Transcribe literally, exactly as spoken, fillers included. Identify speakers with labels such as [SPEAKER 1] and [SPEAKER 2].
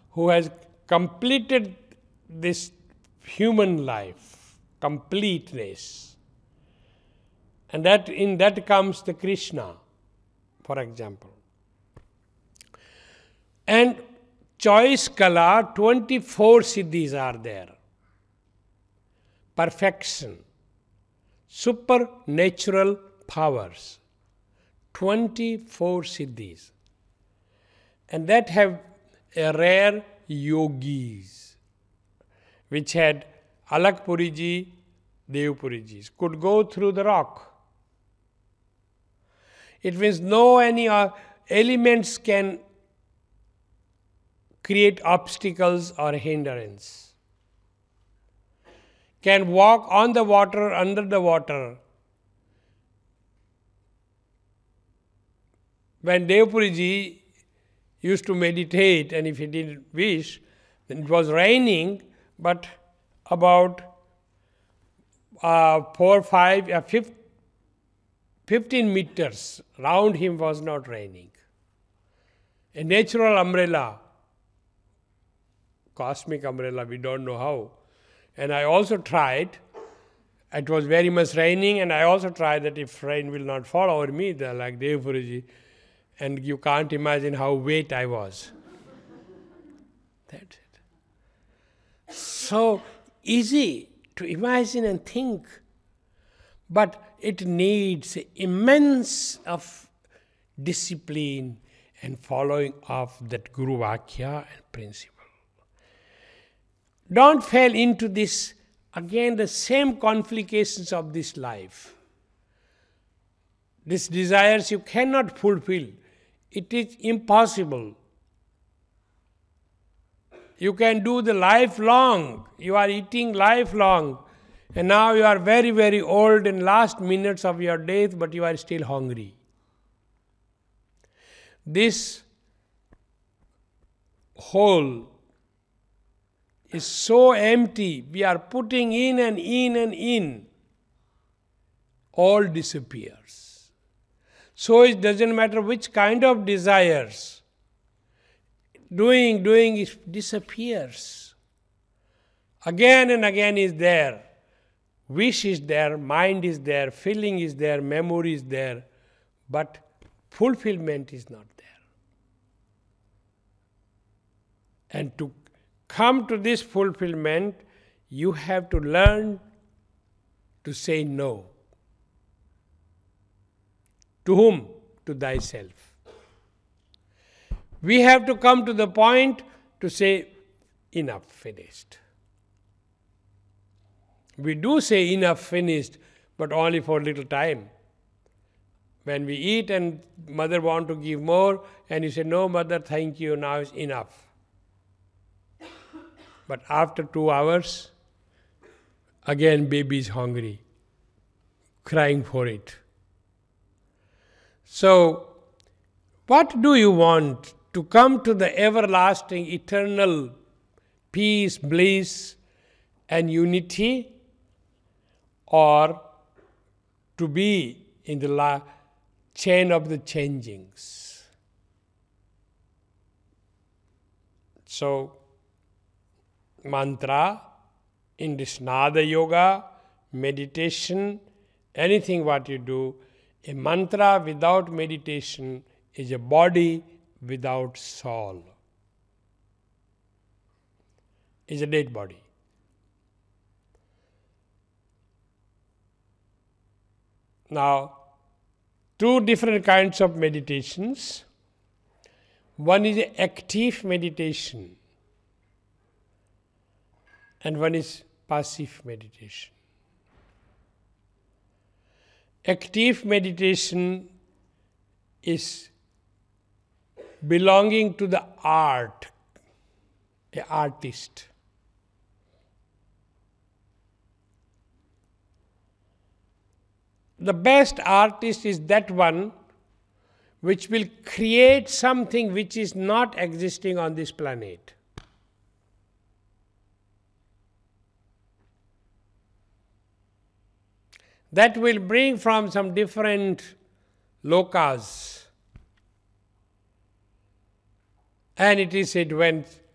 [SPEAKER 1] who has completed this human life, completeness. And that in that comes the Krishna, for example. And choice kala, twenty-four siddhis are there. Perfection, supernatural powers, twenty-four siddhis. And that have a rare yogis, which had Alak Puriji, Dev Purijis, could go through the rock. It means no any uh, elements can create obstacles or hindrance. Can walk on the water, under the water. When Dev Puriji used to meditate, and if he didn't wish, then it was raining, but about uh, four, five, uh, fifth, fifteen meters round him was not raining. A natural umbrella, cosmic umbrella, we don't know how. And I also tried, it was very much raining, and I also tried that if rain will not fall over me, like Dev Puriji, and you can't imagine how wet I was. That's it. So easy to imagine and think, but it needs immense of discipline and following of that Guru Vakya and principle. Don't fall into this, again, the same complications of this life. These desires you cannot fulfill. It is impossible. You can do the lifelong. You are eating lifelong. And now you are very, very old in last minutes of your death, but you are still hungry. This hole is so empty. We are putting in and in and in. All disappears. So it doesn't matter which kind of desires. Doing, doing, it disappears. Again and again is there. Wish is there, mind is there, feeling is there, memory is there, but fulfillment is not there. And to come to this fulfillment, you have to learn to say no. To whom? To thyself. We have to come to the point to say, enough, finished. We do say enough, finished, but only for a little time. When we eat and mother want to give more, and you say, no mother, thank you, now it's enough. But after two hours, again baby is hungry, crying for it. So, what do you want? To come to the everlasting, eternal peace, bliss, and unity, or to be in the la- chain of the changings? So, mantra, in this Nada Yoga, meditation, anything what you do, a mantra without meditation is a body without soul. Is a dead body. Now, two different kinds of meditations. One is active meditation, and one is passive meditation. Active meditation is belonging to the art, an artist. The best artist is that one which will create something which is not existing on this planet. That will bring from some different lokas. And it is said when